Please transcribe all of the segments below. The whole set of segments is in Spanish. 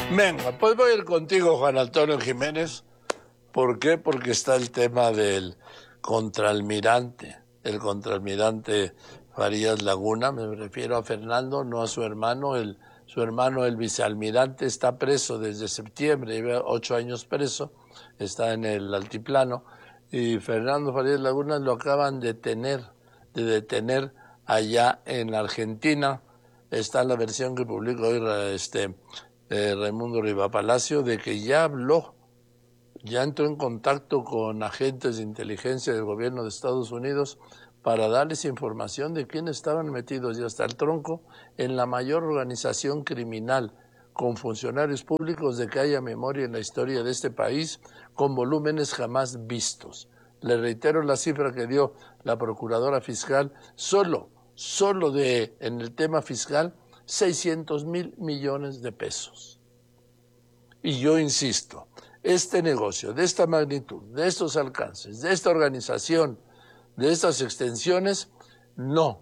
Venga, pues voy a ir contigo, Juan Antonio Jiménez. ¿Por qué? Porque está el tema del contraalmirante, el contraalmirante Farías Laguna. Me refiero a Fernando, no a su hermano. Su hermano, el vicealmirante, está preso desde septiembre, lleva 8 años preso, está en el altiplano. Y Fernando Farías Laguna lo acaban de detener allá en Argentina. Está la versión que publicó hoy Raimundo Rivapalacio, de que ya entró en contacto con agentes de inteligencia del gobierno de Estados Unidos para darles información de quiénes estaban metidos y hasta el tronco en la mayor organización criminal con funcionarios públicos de que haya memoria en la historia de este país, con volúmenes jamás vistos. Le reitero la cifra que dio la procuradora fiscal, solo en el tema fiscal, 600,000 millones de pesos. Y yo insisto, este negocio de esta magnitud, de estos alcances, de esta organización, de estas extensiones, no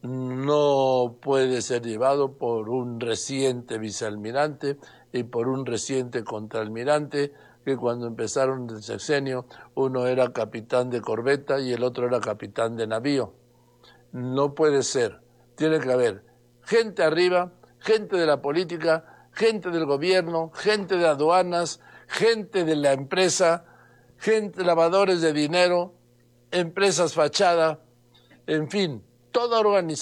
puede ser llevado por un reciente vicealmirante y por un reciente contraalmirante, que cuando empezaron el sexenio uno era capitán de corbeta y el otro era capitán de navío. No puede ser. Tiene que haber gente arriba, gente de la política, gente del gobierno, gente de aduanas, gente de la empresa, gente lavadores de dinero, empresas fachada, en fin, toda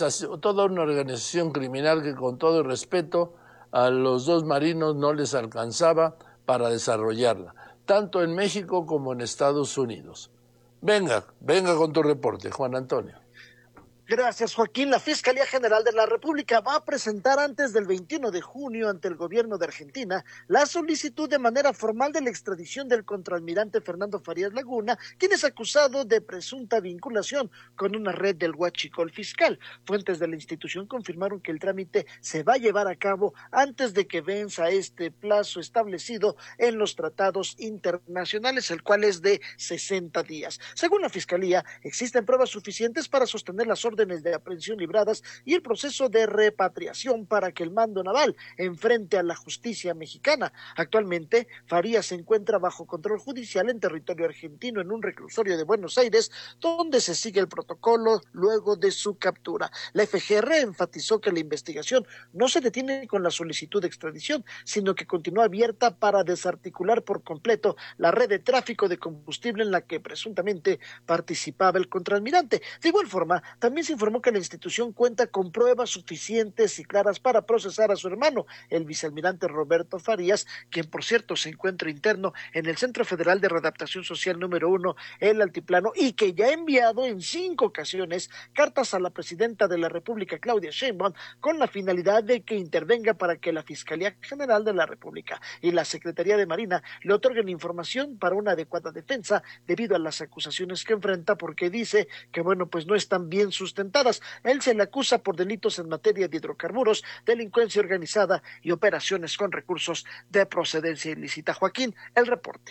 una organización criminal que, con todo el respeto, a los dos marinos no les alcanzaba para desarrollarla, tanto en México como en Estados Unidos. Venga con tu reporte, Juan Antonio. Gracias, Joaquín. La Fiscalía General de la República va a presentar antes del 21 de junio ante el gobierno de Argentina la solicitud de manera formal de la extradición del contraalmirante Fernando Farías Laguna, quien es acusado de presunta vinculación con una red del huachicol fiscal. Fuentes de la institución confirmaron que el trámite se va a llevar a cabo antes de que venza este plazo establecido en los tratados internacionales, el cual es de 60 días. Según la Fiscalía, existen pruebas suficientes para sostener las órdenes de aprehensión libradas y el proceso de repatriación para que el mando naval enfrente a la justicia mexicana. Actualmente, Farías se encuentra bajo control judicial en territorio argentino en un reclusorio de Buenos Aires, donde se sigue el protocolo luego de su captura. La FGR enfatizó que la investigación no se detiene con la solicitud de extradición, sino que continúa abierta para desarticular por completo la red de tráfico de combustible en la que presuntamente participaba el contraalmirante. De igual forma, también se informó que la institución cuenta con pruebas suficientes y claras para procesar a su hermano, el vicealmirante Roberto Farías, quien por cierto se encuentra interno en el Centro Federal de Readaptación Social número 1, el Altiplano, y que ya ha enviado en 5 ocasiones cartas a la presidenta de la República, Claudia Sheinbaum, con la finalidad de que intervenga para que la Fiscalía General de la República y la Secretaría de Marina le otorguen información para una adecuada defensa debido a las acusaciones que enfrenta, porque dice que pues no están bien sustentadas. Él se le acusa por delitos en materia de hidrocarburos, delincuencia organizada y operaciones con recursos de procedencia ilícita. Joaquín, el reporte.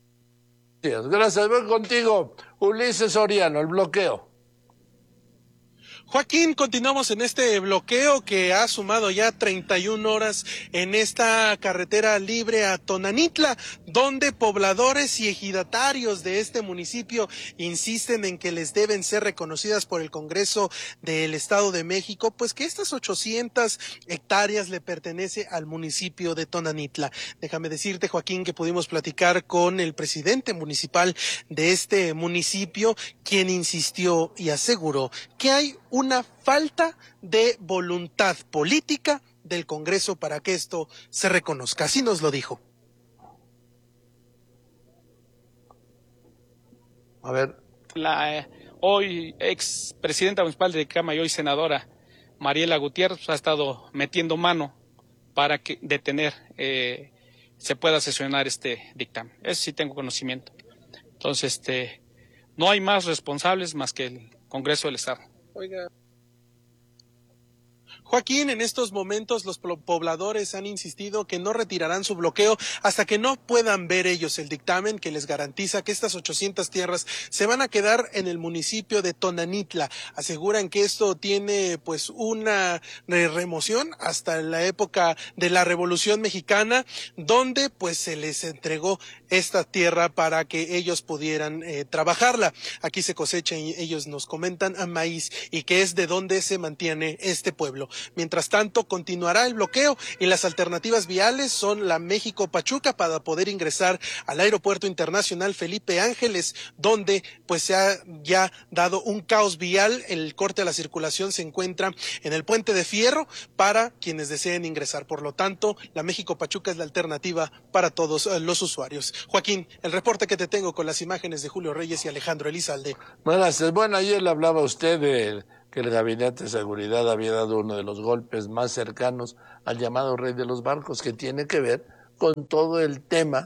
Gracias, voy contigo, Ulises Soriano, el bloqueo. Joaquín, continuamos en este bloqueo que ha sumado ya 31 horas en esta carretera libre a Tonanitla, donde pobladores y ejidatarios de este municipio insisten en que les deben ser reconocidas por el Congreso del Estado de México, pues que estas 800 hectáreas le pertenece al municipio de Tonanitla. Déjame decirte, Joaquín, que pudimos platicar con el presidente municipal de este municipio, quien insistió y aseguró que hay una falta de voluntad política del Congreso para que esto se reconozca. Así nos lo dijo. A ver. La hoy ex presidenta municipal de Cama y hoy senadora Mariela Gutiérrez ha estado metiendo mano para que detener, se pueda sesionar este dictamen. Eso sí tengo conocimiento. Entonces, no hay más responsables más que el Congreso del Estado. Oiga. Joaquín, en estos momentos los pobladores han insistido que no retirarán su bloqueo hasta que no puedan ver ellos el dictamen que les garantiza que estas 800 tierras se van a quedar en el municipio de Tonanitla. Aseguran que esto tiene pues una remoción hasta la época de la Revolución Mexicana, donde pues se les entregó esta tierra para que ellos pudieran trabajarla. Aquí se cosecha, y ellos nos comentan, a maíz, y que es de donde se mantiene este pueblo. Mientras tanto, continuará el bloqueo y las alternativas viales son la México-Pachuca para poder ingresar al Aeropuerto Internacional Felipe Ángeles, donde pues se ha ya dado un caos vial. El corte a la circulación se encuentra en el Puente de Fierro para quienes deseen ingresar. Por lo tanto, la México-Pachuca es la alternativa para todos los usuarios. Joaquín, el reporte que te tengo con las imágenes de Julio Reyes y Alejandro Elizalde. Gracias. Bueno, ayer le hablaba usted de que el Gabinete de Seguridad había dado uno de los golpes más cercanos al llamado Rey de los Barcos, que tiene que ver con todo el tema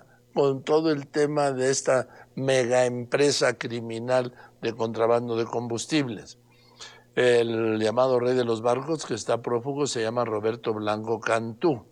de esta mega empresa criminal de contrabando de combustibles. El llamado Rey de los Barcos, que está prófugo, se llama Roberto Blanco Cantú.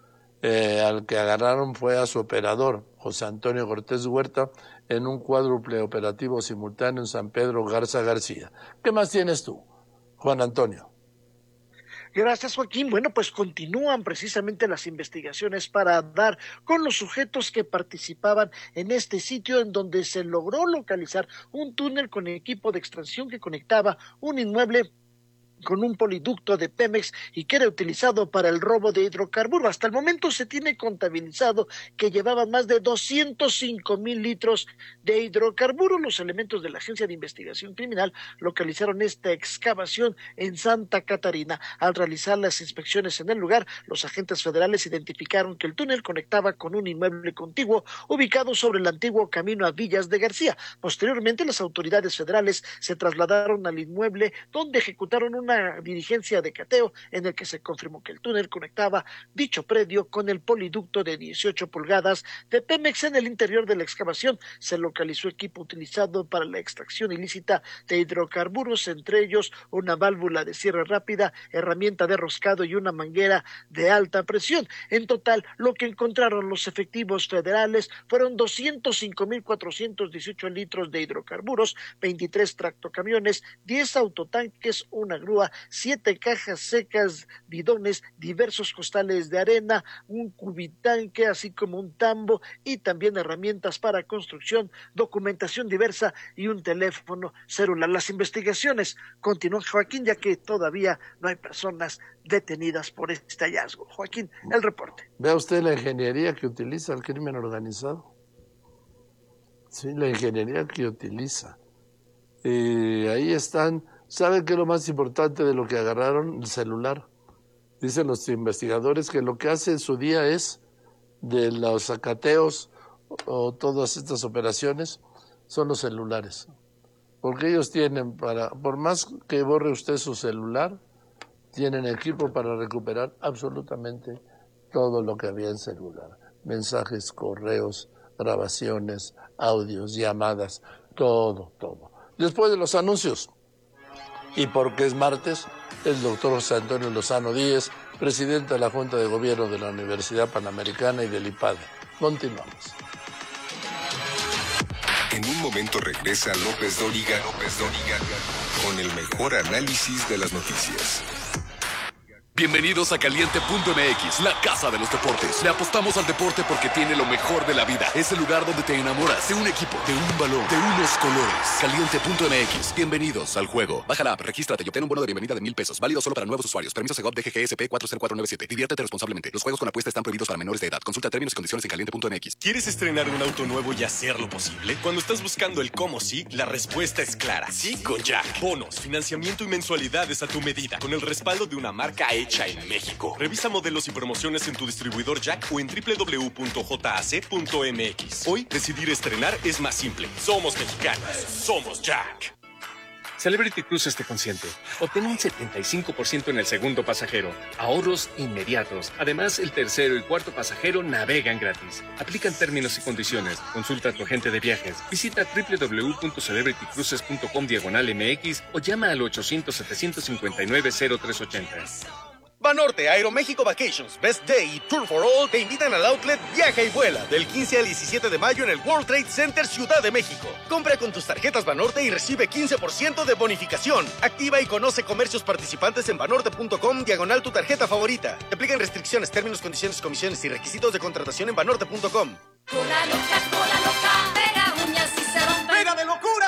Al que agarraron fue a su operador, José Antonio Cortés Huerta, en un cuádruple operativo simultáneo en San Pedro Garza García. ¿Qué más tienes tú, Juan Antonio? Gracias, Joaquín. Bueno, pues continúan precisamente las investigaciones para dar con los sujetos que participaban en este sitio, en donde se logró localizar un túnel con equipo de extracción que conectaba un inmueble con un poliducto de Pemex y que era utilizado para el robo de hidrocarburos. Hasta el momento se tiene contabilizado que llevaban más de 205,000 litros de hidrocarburos. Los elementos de la Agencia de Investigación Criminal localizaron esta excavación en Santa Catarina. Al realizar las inspecciones en el lugar, los agentes federales identificaron que el túnel conectaba con un inmueble contiguo ubicado sobre el antiguo camino a Villas de García. Posteriormente, las autoridades federales se trasladaron al inmueble, donde ejecutaron una diligencia de cateo en el que se confirmó que el túnel conectaba dicho predio con el poliducto de 18 pulgadas de Pemex. En el interior de la excavación se localizó equipo utilizado para la extracción ilícita de hidrocarburos, entre ellos una válvula de cierre rápida, herramienta de roscado y una manguera de alta presión. En total, lo que encontraron los efectivos federales fueron 205,418 litros de hidrocarburos, 23 tractocamiones, 10 autotanques, una grúa, 7 cajas secas, bidones, diversos costales de arena, un cubitanque, así como un tambo, y también herramientas para construcción, documentación diversa y un teléfono celular. Las investigaciones continúan, Joaquín, ya que todavía no hay personas detenidas por este hallazgo. Joaquín, el reporte. Vea usted la ingeniería que utiliza el crimen organizado. Sí, la ingeniería que utiliza. Ahí están. ¿Sabe qué es lo más importante de lo que agarraron? El celular. Dicen los investigadores que lo que hace en su día es, de los acateos o todas estas operaciones, son los celulares. Porque ellos tienen por más que borre usted su celular, tienen equipo para recuperar absolutamente todo lo que había en celular. Mensajes, correos, grabaciones, audios, llamadas, todo. Después de los anuncios. Y porque es martes, el doctor José Antonio Lozano Díez, presidente de la Junta de Gobierno de la Universidad Panamericana y del IPADE. Continuamos. En un momento regresa López Dóriga con el mejor análisis de las noticias. Bienvenidos a Caliente.mx, la casa de los deportes. Le apostamos al deporte porque tiene lo mejor de la vida. Es el lugar donde te enamoras de un equipo, de un balón, de unos colores. Caliente.mx, bienvenidos al juego. Baja la app, regístrate y obtén un bono de bienvenida de $1,000. Válido solo para nuevos usuarios. Permiso Segov DGGSP 40497. Diviértete responsablemente. Los juegos con apuesta están prohibidos para menores de edad. Consulta términos y condiciones en Caliente.mx. ¿Quieres estrenar un auto nuevo y hacerlo posible? Cuando estás buscando el cómo sí, la respuesta es clara. Sí con Jack. Bonos, financiamiento y mensualidades a tu medida. Con el respaldo de una marca hecha en México. Revisa modelos y promociones en tu distribuidor Jack o en www.jac.mx. Hoy, decidir estrenar es más simple. Somos mexicanos. Somos Jack. Celebrity Cruises te consiente. Obtén un 75% en el segundo pasajero. Ahorros inmediatos. Además, el tercero y cuarto pasajero navegan gratis. Aplican términos y condiciones. Consulta a tu agente de viajes. Visita www.celebritycruises.com/MX o llama al 800-759-0380. Banorte, Aeroméxico Vacations, Best Day y Tour for All te invitan al outlet Viaja y Vuela del 15 al 17 de mayo en el World Trade Center Ciudad de México. Compra con tus tarjetas Banorte y recibe 15% de bonificación. Activa y conoce comercios participantes en banorte.com/tu tarjeta favorita. Te aplican restricciones, términos, condiciones, comisiones y requisitos de contratación en banorte.com. Cola loca, pega uñas y se rompe. ¡Pega de locura!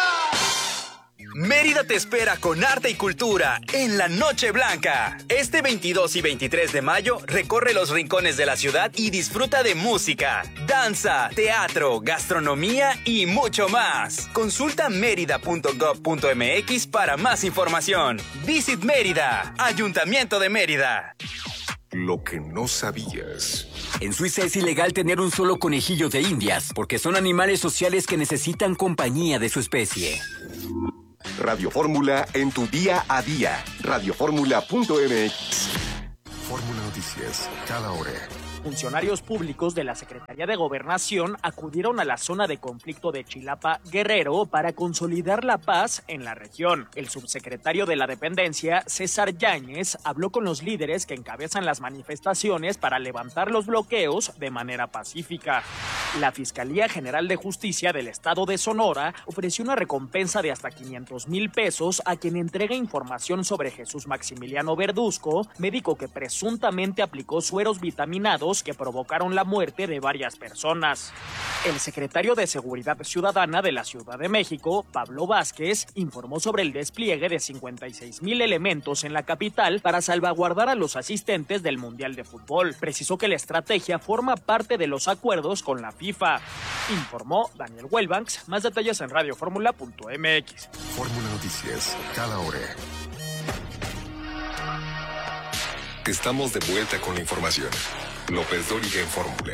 Mérida te espera con arte y cultura en la Noche Blanca. Este 22 y 23 de mayo recorre los rincones de la ciudad y disfruta de música, danza, teatro, gastronomía y mucho más. Consulta mérida.gov.mx para más información. Visit Mérida, Ayuntamiento de Mérida. Lo que no sabías. En Suiza es ilegal tener un solo conejillo de Indias porque son animales sociales que necesitan compañía de su especie. Radio Fórmula en tu día a día. Radioformula.mx. Fórmula Noticias, cada hora. Funcionarios públicos de la Secretaría de Gobernación acudieron a la zona de conflicto de Chilapa, Guerrero, para consolidar la paz en la región. El subsecretario de la dependencia, César Yáñez, habló con los líderes que encabezan las manifestaciones para levantar los bloqueos de manera pacífica. La Fiscalía General de Justicia del Estado de Sonora ofreció una recompensa de hasta 500,000 pesos a quien entregue información sobre Jesús Maximiliano Verduzco, médico que presuntamente aplicó sueros vitaminados que provocaron la muerte de varias personas. El secretario de Seguridad Ciudadana de la Ciudad de México, Pablo Vázquez, informó sobre el despliegue de 56,000 elementos en la capital para salvaguardar a los asistentes del Mundial de Fútbol. Precisó que la estrategia forma parte de los acuerdos con la FIFA. Informó Daniel Huelbanks. Más detalles en radioformula.mx. Fórmula Noticias, cada hora. Estamos de vuelta con la información. López Dóriga en Fórmula.